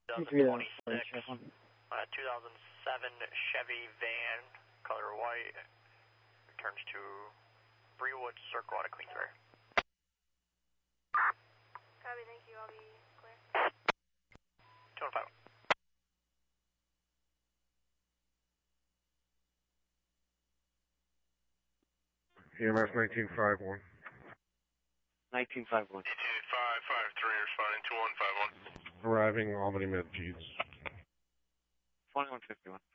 2026, 2007 Chevy van, color white, returns to Brewood Circle out of Queensbury. Copy, thank you, I'll be clear. 215. EMS 1951. 1951. 553, responding 2151. Arriving Albany Med Peds. 2151.